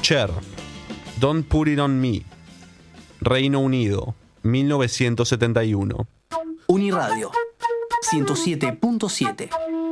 Cher, Don't Put It On Me, Reino Unido, 1971. Uniradio 107.7.